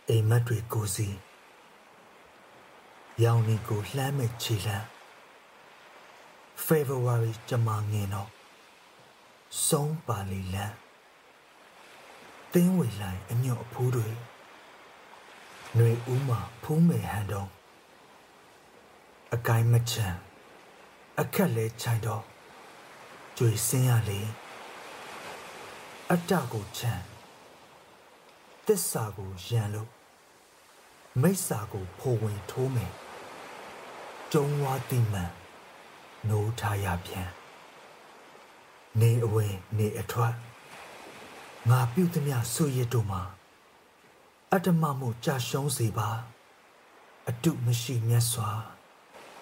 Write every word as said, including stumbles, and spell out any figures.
အိမ်မက်တွေကိုစီရောင်နေကိုလှမ်းမဲ့ခြေလှမ်း February ကြမှာငင်တော့ဆုံးပါလီလန်းသင်းဝေလိုက်အညွတ်အဖိုးတွေຫນွေဦးမှာဖုံးမယ်ဟန်တော့အကိုင်းမချမ်းအခက်လဲချိုင်တော့ကြွေစင်းရလေအတ္တကိုချမ်းသစ္စာကိုရန်လို့မိစ္ဆာကိုဖိုဝင်ထိုးမယ်ကျုံဝါတိမှန်နိုးထားရပြန်နေအဝင်နေအထွက်ငါပြုသမျှဆွရတို့မှာအတ္တမမှုကြာရှုံးစေပါအတုမရှိမြတ်စွာ